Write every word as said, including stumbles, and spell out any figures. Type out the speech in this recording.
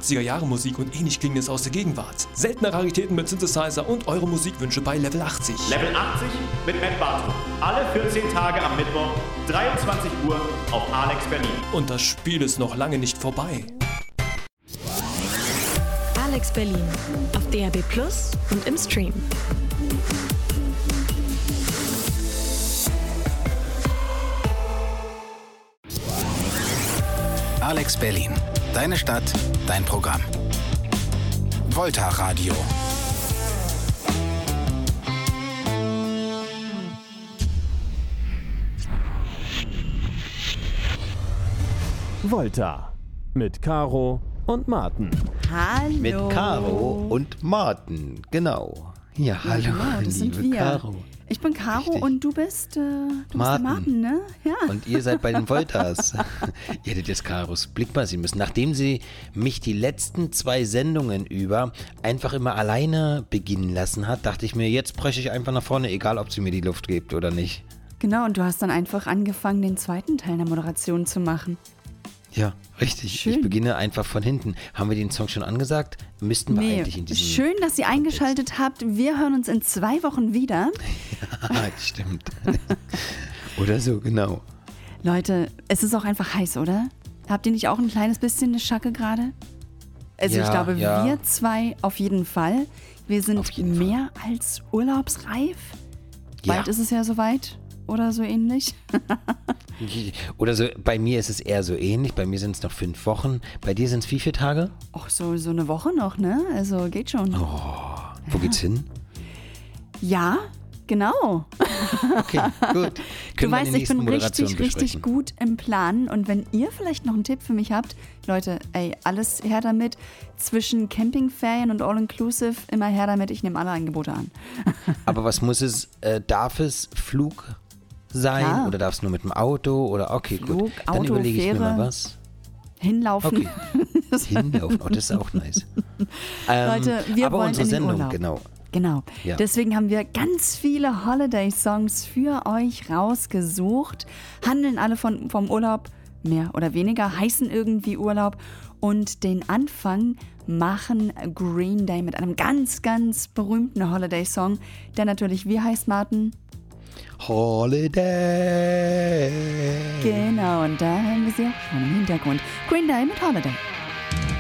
achtziger-Jahre-Musik und ähnlich Klingendes aus der Gegenwart. Seltene Raritäten mit Synthesizer und eure Musikwünsche bei Level achtzig. Level achtzig mit Matt Bartow. Alle vierzehn Tage am Mittwoch, dreiundzwanzig Uhr auf Alex Berlin. Und das Spiel ist noch lange nicht vorbei. Alex Berlin auf D A B Plus und im Stream. Alex Berlin. Deine Stadt, dein Programm. Volta Radio. Volta. Mit Caro und Martin. Hallo. Mit Caro und Martin, genau. Ja, Ja, hallo, genau, das liebe sind wir. Caro. Ich bin Caro Richtig. und du bist, äh, du Martin. bist der Martin, ne? Ja. Und ihr seid bei den Voltas. Ihr hättet jetzt Caros Blick mal sehen müssen. Nachdem sie mich die letzten zwei Sendungen über einfach immer alleine beginnen lassen hat, dachte ich mir, jetzt breche ich einfach nach vorne, egal ob sie mir die Luft gibt oder nicht. Genau, und du hast dann einfach angefangen, den zweiten Teil der Moderation zu machen. Ja, richtig. Schön. Ich beginne einfach von hinten. Haben wir den Song schon angesagt? Müssten wir Nee, eigentlich in diesem... schön, dass ihr eingeschaltet habt. Wir hören uns in zwei Wochen wieder. Ja, stimmt. Oder so, genau. Leute, es ist auch einfach heiß, oder? Habt ihr nicht auch ein kleines bisschen eine Schacke gerade? Also Ja, ich glaube, ja. wir zwei auf jeden Fall. Wir Auf sind jeden mehr als urlaubsreif. Ja. Bald ist es ja soweit oder so ähnlich. Oder so, bei mir ist es eher so ähnlich. Bei mir sind es noch fünf Wochen. Bei dir sind es wie viele Tage? Ach, so, so eine Woche noch, ne? Also geht schon. Oh, wo geht's hin? Ja, genau. Okay, gut. Du Können wir in weißt, der ich bin nächsten Moderation richtig, richtig besprechen. gut im Planen. Und wenn ihr vielleicht noch einen Tipp für mich habt, Leute, ey, alles her damit. Zwischen Campingferien und All-Inclusive, immer her damit. Ich nehme alle Angebote an. Aber was muss es, äh, darf es Flug sein Klar. oder darf es nur mit dem Auto? Oder okay, Flug, gut. Dann Auto, überlege ich mir Fähre. mal was. Hinlaufen. Okay. Hinlaufen, oh, das ist auch nice. Ähm, Leute, wir aber wollen unsere in den Sendung, Urlaub. genau. Genau. Ja. Deswegen haben wir ganz viele Holiday-Songs für euch rausgesucht. Handeln alle von, vom Urlaub, mehr oder weniger, heißen irgendwie Urlaub. Und den Anfang machen Green Day mit einem ganz, ganz berühmten Holiday-Song, der natürlich, wie heißt Martin? Holiday. Genau, und da hören wir sie auch schon im Hintergrund. Green Day mit Holiday.